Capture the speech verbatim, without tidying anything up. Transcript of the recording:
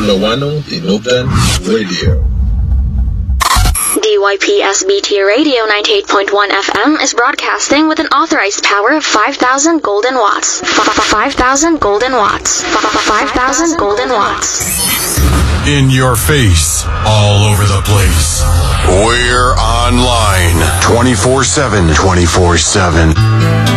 Loanong Tinubdan Radio. D Y P S B T Radio ninety-eight point one F M is broadcasting with an authorized power of five thousand golden watts. five thousand golden watts. five thousand golden watts. In your face, all over the place. We're online twenty-four seven. twenty-four seven.